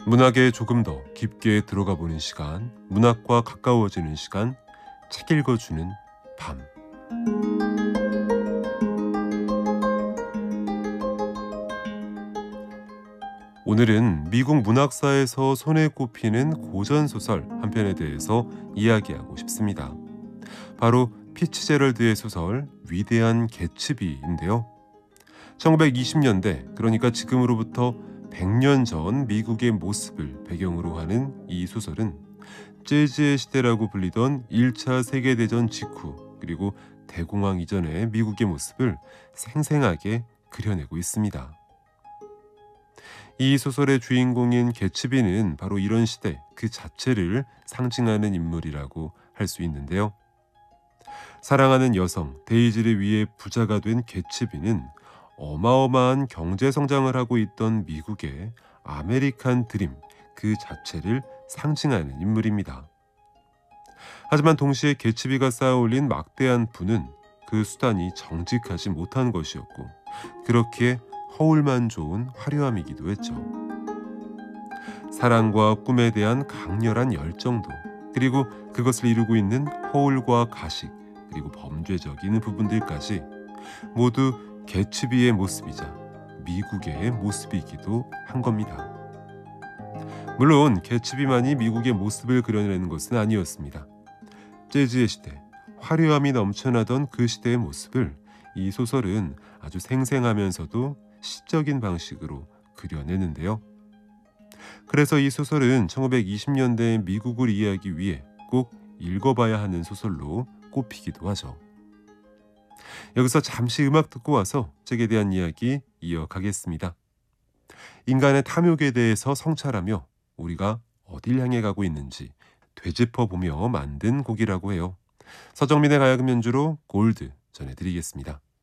문학에 조금 더 깊게 들어가 보는 시간, 문학과 가까워지는 시간, 책 읽어주는 밤. 오늘은 미국 문학사에서 손에 꼽히는 고전소설 한 편에 대해서 이야기하고 싶습니다. 바로 피츠제럴드의 소설 위대한 개츠비인데요. 1920년대, 그러니까 지금으로부터 100년 전 미국의 모습을 배경으로 하는 이 소설은 재즈의 시대라고 불리던 1차 세계대전 직후, 그리고 대공황 이전의 미국의 모습을 생생하게 그려내고 있습니다. 이 소설의 주인공인 개츠비는 바로 이런 시대 그 자체를 상징하는 인물이라고 할 수 있는데요. 사랑하는 여성 데이지를 위해 부자가 된 개츠비는 어마어마한 경제 성장을 하고 있던 미국의 아메리칸 드림 그 자체를 상징하는 인물입니다. 하지만 동시에 개츠비가 쌓아올린 막대한 부는 그 수단이 정직하지 못한 것이었고, 그렇기에 허울만 좋은 화려함이기도 했죠. 사랑과 꿈에 대한 강렬한 열정도, 그리고 그것을 이루고 있는 허울과 가식, 그리고 범죄적인 부분들까지 모두 개츠비의 모습이자 미국의 모습이기도 한 겁니다. 물론 개츠비만이 미국의 모습을 그려내는 것은 아니었습니다. 재즈의 시대, 화려함이 넘쳐나던 그 시대의 모습을 이 소설은 아주 생생하면서도 시적인 방식으로 그려내는데요. 그래서 이 소설은 1920년대의 미국을 이해하기 위해 꼭 읽어봐야 하는 소설로 꼽히기도 하죠. 여기서 잠시 음악 듣고 와서 책에 대한 이야기 이어가겠습니다. 인간의 탐욕에 대해서 성찰하며 우리가 어딜 향해 가고 있는지 되짚어보며 만든 곡이라고 해요. 서정민의 가야금 연주로 골드 전해드리겠습니다.